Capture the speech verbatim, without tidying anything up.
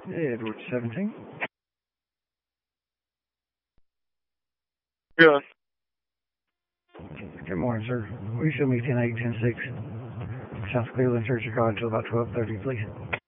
Edward seventeen. Yeah. Good morning, sir. Will you show me ten eight, ten six? South Cleveland Church of God until about twelve thirty, please?